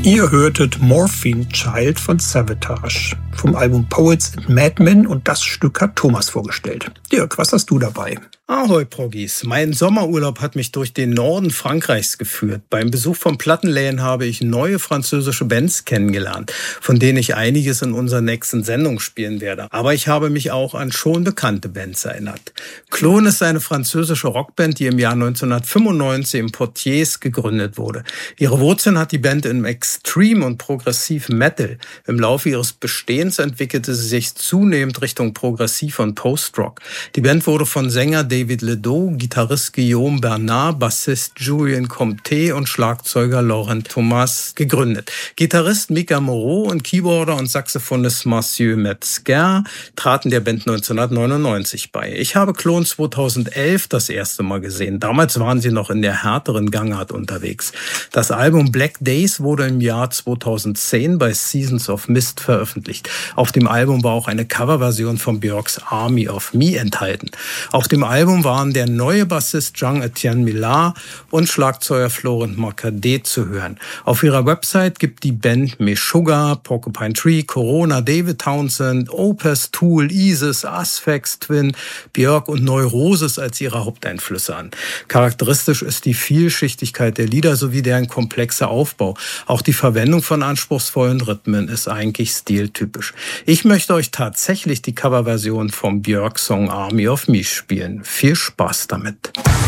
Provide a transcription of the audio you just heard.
Ihr hörtet Morphine Child von Savatage vom Album Poets and Madmen und das Stück hat Thomas vorgestellt. Dirk, was hast du dabei? Ahoi, Proggis. Mein Sommerurlaub hat mich durch den Norden Frankreichs geführt. Beim Besuch von Plattenläden habe ich neue französische Bands kennengelernt, von denen ich einiges in unserer nächsten Sendung spielen werde. Aber ich habe mich auch an schon bekannte Bands erinnert. Clone ist eine französische Rockband, die im Jahr 1995 in Poitiers gegründet wurde. Ihre Wurzeln hat die Band im Extreme und Progressive Metal. Im Laufe ihres Bestehens entwickelte sie sich zunehmend Richtung Progressiv und Post-Rock. Die Band wurde von Sänger David Ledoux, Gitarrist Guillaume Bernard, Bassist Julien Comté und Schlagzeuger Laurent Thomas gegründet. Gitarrist Mika Moreau und Keyboarder und Saxophonist Mathieu Metzger traten der Band 1999 bei. Ich habe Clone 2011 das erste Mal gesehen. Damals waren sie noch in der härteren Gangart unterwegs. Das Album Black Days wurde im Jahr 2010 bei Seasons of Mist veröffentlicht. Auf dem Album war auch eine Coverversion von Björks Army of Me enthalten. Auf dem Album waren der neue Bassist Jean-Etienne Millard und Schlagzeuger Florent Marcadet zu hören. Auf ihrer Website gibt die Band Meshuggah, Porcupine Tree, Corona, David Townsend, Opus, Tool, Isis, Asphyx Twin, Björk und Neurosis als ihre Haupteinflüsse an. Charakteristisch ist die Vielschichtigkeit der Lieder sowie deren komplexer Aufbau. Auch die Verwendung von anspruchsvollen Rhythmen ist eigentlich stiltypisch. Ich möchte euch tatsächlich die Coverversion vom Björk-Song Army of Me spielen. Viel Spaß damit.